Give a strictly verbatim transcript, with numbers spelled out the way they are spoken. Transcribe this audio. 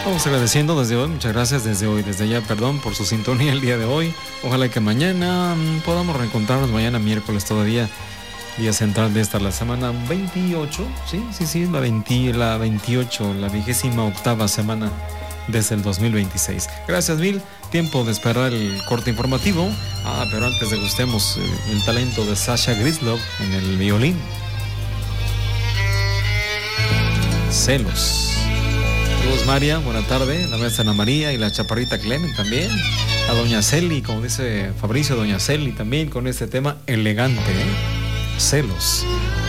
Vamos agradeciendo desde hoy, muchas gracias desde hoy, desde allá, perdón por su sintonía el día de hoy. Ojalá que mañana podamos reencontrarnos, mañana miércoles todavía, día central de esta, la semana veintiocho, sí, sí, sí, la, veinte, la veintiocho, la vigésima octava semana desde el dos mil veintiséis. Gracias mil, tiempo de esperar el corte informativo. Ah, pero antes degustemos eh, el talento de Sasha Grislov en el violín. Celos. Saludos María, buena tarde, la maestra Ana María y la chaparrita Clemen también. A doña Celi, como dice Fabricio, doña Celi también con este tema elegante, ¿eh? Celos.